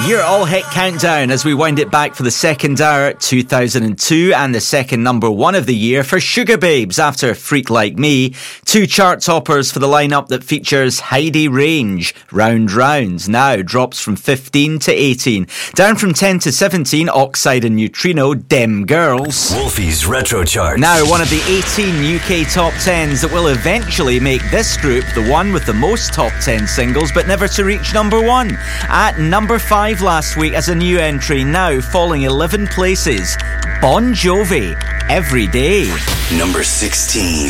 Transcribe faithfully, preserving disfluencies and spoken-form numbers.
Your all-hit countdown as we wind it back for the second hour, two thousand two, and the second number one of the year for Sugababes after Freak Like Me. Two chart toppers for the lineup that features Heidi Range, Round Round, now drops from fifteen to eighteen. Down from ten to seventeen, Oxide and Neutrino, Dem Girls. Wolfie's Retro Chart. Now one of the eighteen U K top tens that will eventually make this group the one with the most top ten singles, but never to reach number one. At number five last week as a new entry, now falling eleven places, Bon Jovi, Every Day. Number sixteen.